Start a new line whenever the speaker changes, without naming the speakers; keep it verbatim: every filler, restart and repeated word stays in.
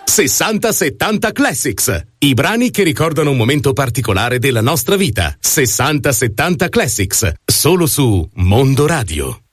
sessanta settanta Classics. I brani che ricordano un momento particolare della nostra vita. sessanta settanta Classics. Solo su Mondo Radio.